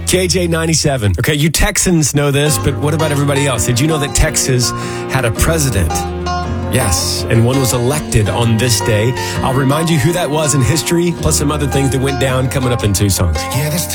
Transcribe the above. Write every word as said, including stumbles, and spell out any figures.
K J ninety-seven. Okay, you Texans know this, but what about everybody else? Did you know that Texas had a president? Yes, and one was elected on this day. I'll remind you who that was in history, plus some other things that went down coming up in two songs. Yeah, this